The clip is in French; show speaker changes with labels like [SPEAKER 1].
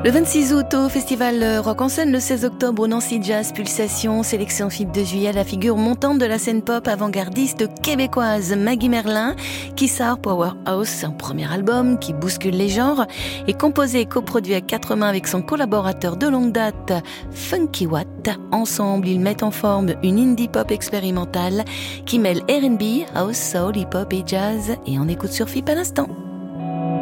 [SPEAKER 1] Le 26 août au festival Rock en Seine, le 16 octobre au Nancy Jazz Pulsation, sélection FIP de juillet, la figure montante de la scène pop avant-gardiste québécoise Maggie Merlin, qui sort Powerhouse, son premier album qui bouscule les genres, et composé et coproduit à quatre mains avec son collaborateur de longue date Funky Watt. Ensemble, ils mettent en forme une indie pop expérimentale qui mêle R&B, house, soul, hip-hop et jazz, et on écoute sur FIP à l'instant.